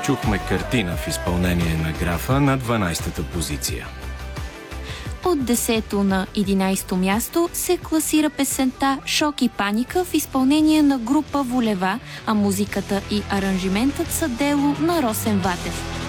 чухме Картина в изпълнение на Графа на 12-та позиция. От 10-то на 11-то място се класира песента "Шок и паника" в изпълнение на група Волева, а музиката и аранжиментът са дело на Росен Ватев.